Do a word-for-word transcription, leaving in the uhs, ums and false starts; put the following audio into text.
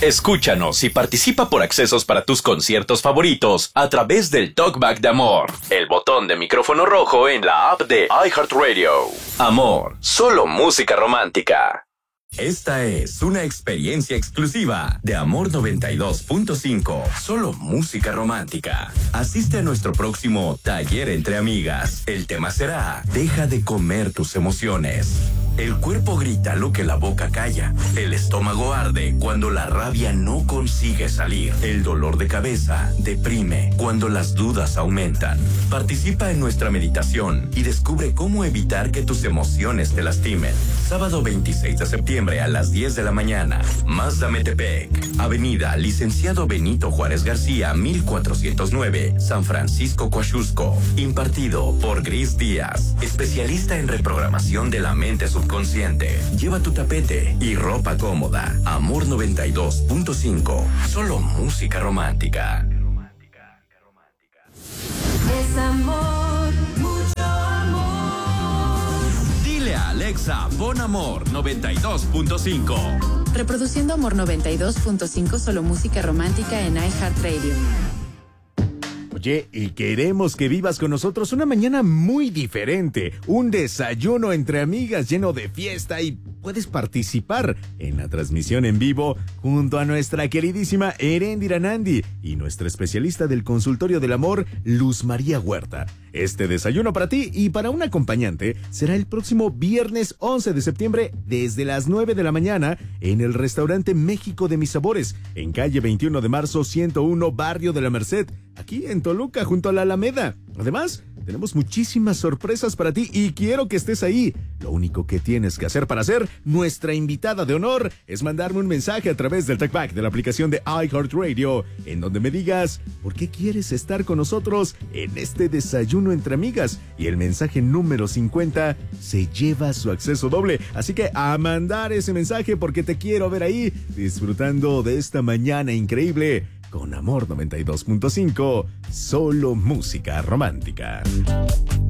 Escúchanos y participa por accesos para tus conciertos favoritos a través del Talkback de Amor, el botón de micrófono rojo en la app de iHeartRadio. Amor, solo música romántica. Esta es una experiencia exclusiva de Amor noventa y dos punto cinco, solo música romántica. Asiste a nuestro próximo taller entre amigas. El tema será: deja de comer tus emociones. El cuerpo grita lo que la boca calla. El estómago arde cuando la rabia no consigue salir. El dolor de cabeza deprime cuando las dudas aumentan. Participa en nuestra meditación y descubre cómo evitar que tus emociones te lastimen. Sábado veintiséis de septiembre a las diez de la mañana. Mazda Metepec, Avenida Licenciado Benito Juárez García, mil cuatrocientos nueve, San Francisco, Coaxusco. Impartido por Gris Díaz, especialista en reprogramación de la mente subconsciente. Lleva tu tapete y ropa cómoda. Amor noventa y dos punto cinco, solo música romántica. Es amor, mucho amor. Dile a Alexa, pon Amor noventa y dos punto cinco. Reproduciendo Amor noventa y dos punto cinco, solo música romántica en iHeartRadio. Oye, y queremos que vivas con nosotros una mañana muy diferente, un desayuno entre amigas lleno de fiesta, y puedes participar en la transmisión en vivo junto a nuestra queridísima Eréndira Nandi y nuestra especialista del consultorio del amor, Luz María Huerta. Este desayuno para ti y para un acompañante será el próximo viernes once de septiembre desde las nueve de la mañana en el restaurante México de Mis Sabores, en calle veintiuno de marzo ciento uno, Barrio de la Merced, aquí en Toluca, junto a la Alameda. Además, tenemos muchísimas sorpresas para ti y quiero que estés ahí. Lo único que tienes que hacer para ser nuestra invitada de honor es mandarme un mensaje a través del Talkback de la aplicación de iHeartRadio, en donde me digas por qué quieres estar con nosotros en este desayuno entre amigas. Y el mensaje número cincuenta se lleva su acceso doble. Así que a mandar ese mensaje, porque te quiero ver ahí disfrutando de esta mañana increíble con Amor noventa y dos punto cinco, solo música romántica.